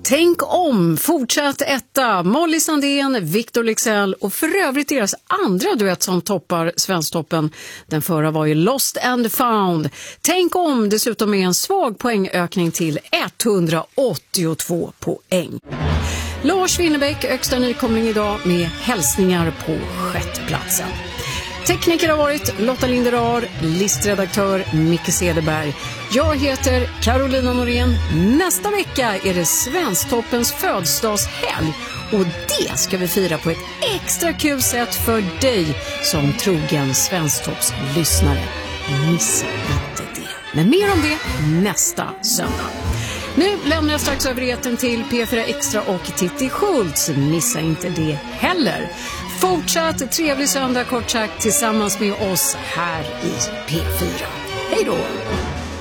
Tänk om, fortsatt etta, Molly Sandén, Victor Leksell och för övrigt deras andra duett som toppar Svensktoppen. Den förra var ju Lost and Found. Tänk om, dessutom med en svag poängökning till 182 poäng. Lars Winnerbäck, högsta nykomling idag med hälsningar på sjätteplatsen. Tekniker har varit Lotta Linderar, listredaktör Micke Cederberg. Jag heter Carolina Norén. Nästa vecka är det Svensktoppens födelsedagshelg och det ska vi fira på ett extra kul sätt för dig som trogen Svensktoppslyssnare. Missa inte det. Men mer om det nästa söndag. Nu lämnar jag strax över eten till P4 Extra och Titti Schultz. Missa inte det heller. Fortsatt trevlig söndag kort sagt tillsammans med oss här i P4. Hej då!